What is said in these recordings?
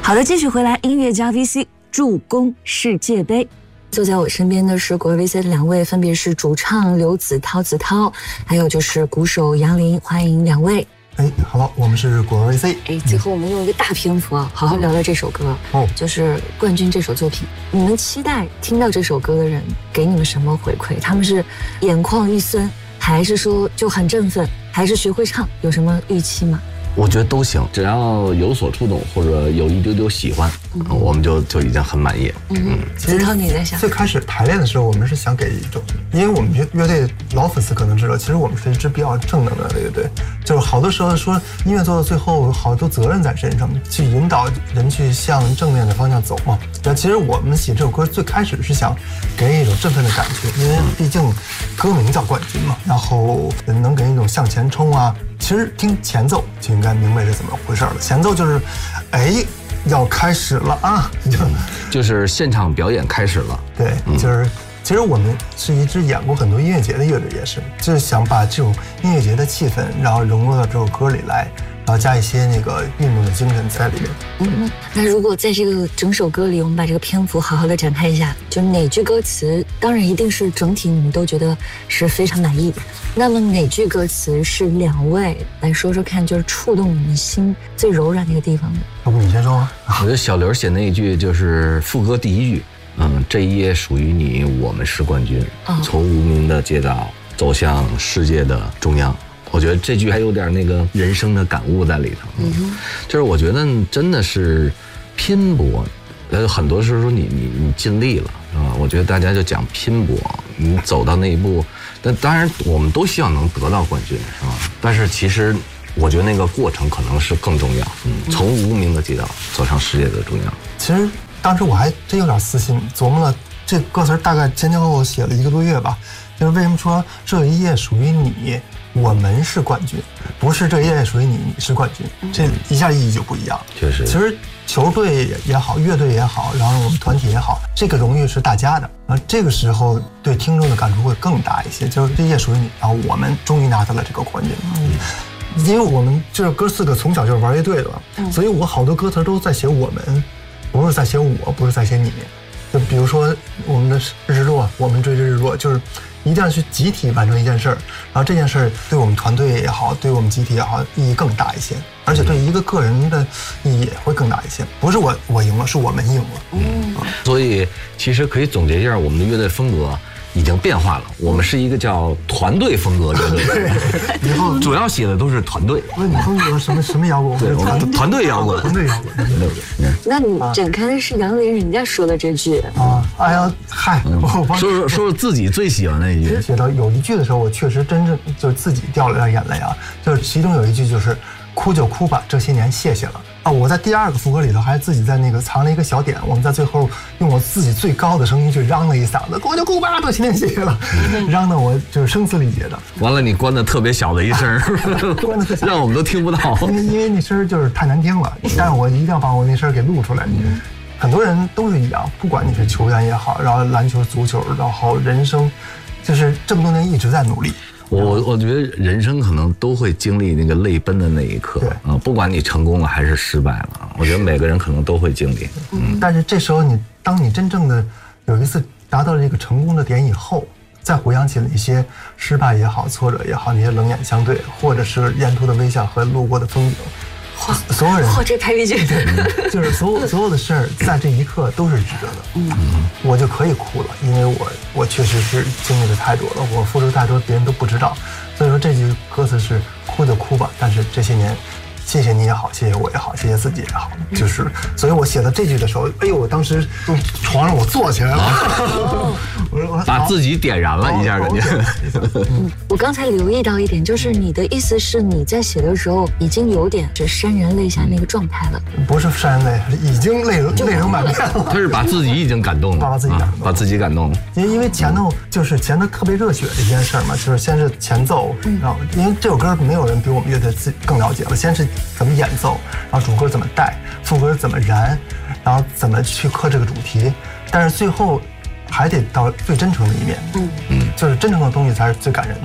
好的，继续回来，音乐家 VC 助攻世界杯。坐在我身边的是国乐 VC 的两位，分别是主唱刘子韬，还有就是鼓手杨林，欢迎两位。 好，我们是国乐 VC。 最后我们用一个大篇幅啊，好好聊聊这首歌，就是《冠军》这首作品。你们期待听到这首歌的人给你们什么回馈？他们是眼眶一酸，还是说就很振奋，还是学会唱？有什么预期吗？ 我觉得都行，只要有所触动或者有一丢丢喜欢，我们就已经很满意。 子韬你在想？ 最开始排练的时候，我们是想给一种，因为我们乐队老粉丝可能知道，其实我们是一支比较正能量的乐队，就是好多时候说音乐做到最后，好多责任在身上，去引导人去向正面的方向走嘛。但其实我们写这首歌最开始是想给人一种振奋的感觉，因为毕竟歌名叫冠军嘛，然后能给人一种向前冲啊。其实听前奏就应该明白是怎么回事了。前奏就是，要开始了啊， 就是现场表演开始了。 对，就是其实我们是一支演过很多音乐节的乐队，也是就是想把这种音乐节的气氛，然后融入到这首歌里来，然后加一些那个运动的精神在里面。 那如果在这个整首歌里，我们把这个篇幅好好的展开一下，就哪句歌词，当然一定是整体你们都觉得是非常满意的。那么哪句歌词是两位来说说看，就是触动你们心最柔软的一个地方的？ 要不你先说。 我觉得小刘写那一句就是副歌第一句，这一夜属于你，我们是冠军，从无名的街道走向世界的中央。我觉得这句还有点那个人生的感悟在里头，就是我觉得真的是拼搏，很多时候你尽力了，是吧？我觉得大家就讲拼搏，你走到那一步，但当然我们都希望能得到冠军，是吧？但是其实我觉得那个过程可能是更重要，从无名的街道走向世界的中央。 其实当时我还真有点私心，琢磨了这歌词大概前后写了1个多月吧，就是为什么说这一夜属于你，我们是冠军，不是这一夜属于你，你是冠军，这一下意义就不一样。 确实， 其实球队也好，乐队也好，然后我们团体也好，这个荣誉是大家的。然后这个时候对听众的感触会更大一些，就是这一夜属于你，然后我们终于拿到了这个冠军。因为我们这哥4个从小就是玩乐队的，所以我好多歌词都在写我们，不是在写我，不是在写你。就比如说我们的日落，我们追着日落，就是一定要去集体完成一件事儿，然后这件事儿对我们团队也好，对我们集体也好，意义更大一些，而且对一个个人的意义也会更大一些。不是我赢了，是我们赢了。 所以其实可以总结一下我们的乐队风格。已经变化了，我们是一个叫团队风格乐队，以后主要写的都是团队。 那你风格什么摇滚？ 对，我们团队摇滚， 团队摇滚。 那你展开的是杨林人家说的这句啊！哎呀，嗨， 说说自己最喜欢的一句。 写到有一句的时候，我确实真正就是自己掉了点眼泪啊！就是其中有一句就是“哭就哭吧，这些年谢谢了”。我在第2个副歌里头还自己在那个藏了一个小点，我们在最后用我自己最高的声音去嚷了一嗓子，哭就哭吧，这些年谢谢了，嚷的我就是声嘶力竭的。 完了，你关的特别小的一声，关的特小，让我们都听不到， 因为那声就是太难听了，但是我一定要把我那声给录出来。很多人都是一样，不管你是球员也好，然后篮球、足球，然后人生，就是这么多年一直在努力。 我觉得人生可能都会经历那个泪奔的那一刻啊，不管你成功了还是失败了，我觉得每个人可能都会经历。 但是这时候当你真正的有一次达到了一个成功的点以后，再回想起那些失败也好、挫折也好，那些冷眼相对，或者是沿途的微笑和路过的风景，所有人这拍一句， 就是所有的事儿在这一刻都是值得的。我就可以哭了，因为我确实是经历的太多了，我付出太多，别人都不知道。所以说这句歌词是哭就哭吧，但是这些年谢谢你也好，谢谢我也好，谢谢自己也好，就是所以我写到这句的时候，我当时从床上我坐起来了，我把自己点燃了一下，感觉。 我刚才留意到一点，就是你的意思是你在写的时候已经有点是潸然泪下那个状态了， 不是潸然泪，已经泪流满面了。 他是把自己已经感动了，把自己感动了。 因为前头特别热血的一件事嘛，就是先是前奏，然后因为这首歌没有人比我们乐队更了解了，先是怎么演奏，然后主歌怎么带，副歌怎么燃，然后怎么去刻这个主题，但是最后还得到最真诚的一面，就是真诚的东西才是最感人的。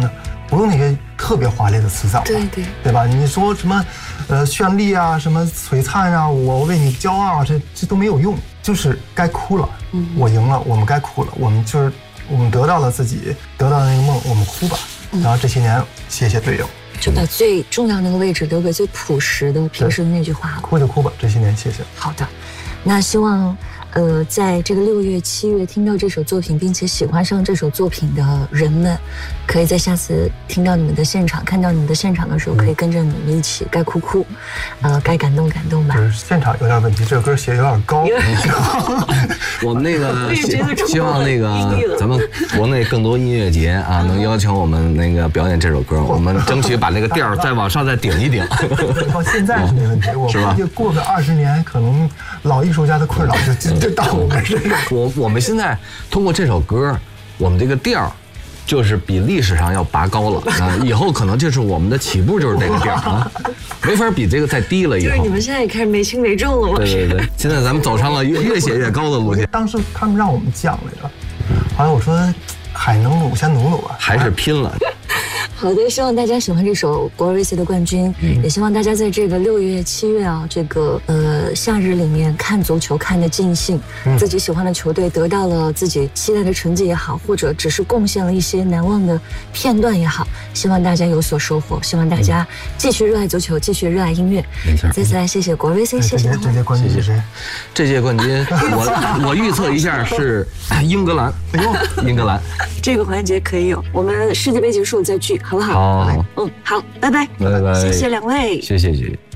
不用那些特别华丽的词藻，对吧？你说什么绚丽啊，什么璀璨啊，我为你骄傲啊，这都没有用，就是该哭了，我赢了，我们该哭了，我们得到了自己得到的那个梦，我们哭吧。然后这些年谢谢队友， 就把最重要那个位置留给最朴实的平时的那句话了， 哭就哭吧，这些年谢谢。 好的，那希望在这个6月、7月听到这首作品，并且喜欢上这首作品的人们，可以在下次听到你们的现场、看到你们的现场的时候，可以跟着你们一起该哭哭，该感动感动吧。 就是现场有点问题，这个歌写有点高。 我们那个希望那个咱们国内更多音乐节啊，能邀请我们那个表演这首歌，我们争取把那个调再往上再顶一顶。 到现在是没问题，我估计过个20年，可能老艺术家的困扰就到我们身上。 我们现在通过这首歌，我们这个调就是比历史上要拔高了啊！以后可能就是我们的起步就是这个调啊，没法比这个再低了。以后就是你们现在也开始没轻没重了吗？ 对，现在咱们走上了越写越高的路线。 当时他们让我们降来着，后来我说海能努先努努啊， 还是拼了。 好的，希望大家喜欢这首国瑞 C 的冠军，也希望大家在这个6月、7月啊，这个夏日里面看足球看得尽兴，自己喜欢的球队得到了自己期待的成绩也好，或者只是贡献了一些难忘的片段也好，希望大家有所收获，希望大家继续热爱足球，继续热爱音乐。 没错， 再次来谢谢国瑞 C， 谢谢。 这届冠军是谁？ 这届冠军我预测一下是英格兰。哎呦，英格兰。 这个环节可以有，我们世界杯结束再聚，好不好？ 好， 好，拜拜， 拜拜， 谢谢两位， 谢谢。